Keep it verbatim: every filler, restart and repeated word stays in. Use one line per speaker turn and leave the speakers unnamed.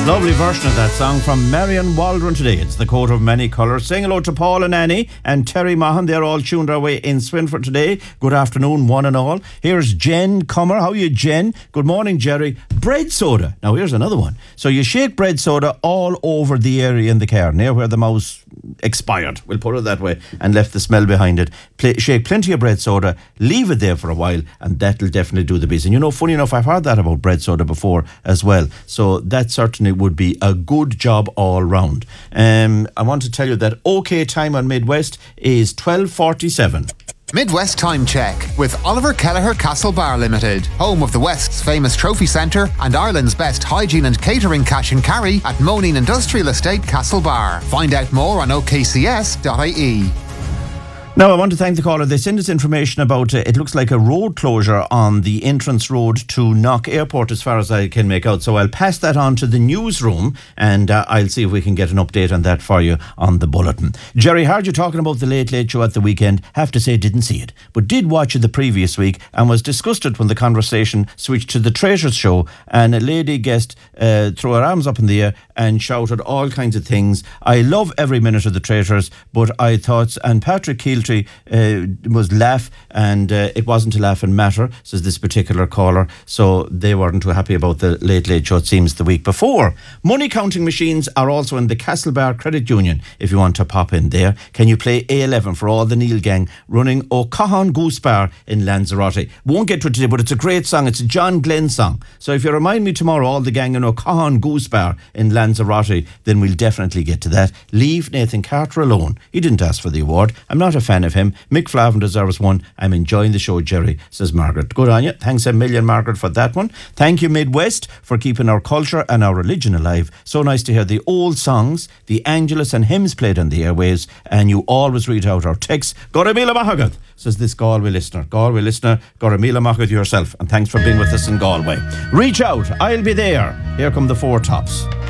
Lovely version of that song from Marion Waldron today. It's the coat of many colours. Saying hello to Paul and Annie and Terry Mahan. They're all tuned our way in Swinford today. Good afternoon, one and all. Here's Jen Comer. How are you, Jen? Good morning, Jerry. Bread soda. Now, here's another one. So you shake bread soda all over the area in the car, near where the mouse expired, we'll put it that way, and left the smell behind it. Pl- shake plenty of bread soda, leave it there for a while, and that'll definitely do the biz. And you know, funny enough, I've heard that about bread soda before as well. So that certainly would be a good job all round. Um, I want to tell you that OK time on Midwest is twelve forty-seven.
Midwest Time Check with Oliver Kelleher Castle Bar Limited, home of the West's famous trophy centre and Ireland's best hygiene and catering cash and carry at Moneen Industrial Estate Castle Bar. Find out more on o k c s dot i e.
Now, I want to thank the caller. They sent us information about, uh, it looks like a road closure on the entrance road to Knock Airport as far as I can make out. So I'll pass that on to the newsroom and uh, I'll see if we can get an update on that for you on the bulletin. Jerry, heard you talking about the Late Late Show at the weekend. Have to say, didn't see it, but did watch it the previous week and was disgusted when the conversation switched to the Treasures Show and a lady guest uh, threw her arms up in the air and shouted all kinds of things. I love every minute of the Treasures, but I thought, and Patrick Keelty uh, was laugh, and uh, it wasn't a laughing matter, says this particular caller. So they weren't too happy about the Late Late Show, it seems, the week before. Money counting machines are also in the Castlebar Credit Union, if you want to pop in there. Can you play A eleven for all the Neil gang running O'Cahan Goose Bar in Lanzarote? Won't get to it today, but it's a great song. It's a John Glenn song. So if you remind me tomorrow, all the gang in O'Cahan Goose Bar in Lanzarote, then we'll definitely get to that. Leave Nathan Carter alone. He didn't ask for the award. I'm not a fan of him. Mick Flavin deserves one. I'm enjoying the show, Jerry, says Margaret. Good on you. Thanks a million, Margaret, for that one. Thank you, Midwest, for keeping our culture and our religion alive. So nice to hear the old songs, the Angelus and hymns played on the airwaves, and you always read out our texts. Goramila Mahagath, says this Galway listener. Galway listener, Goramila Mahagath yourself, and thanks for being with us in Galway. Reach out. I'll be there. Here come the Four Tops.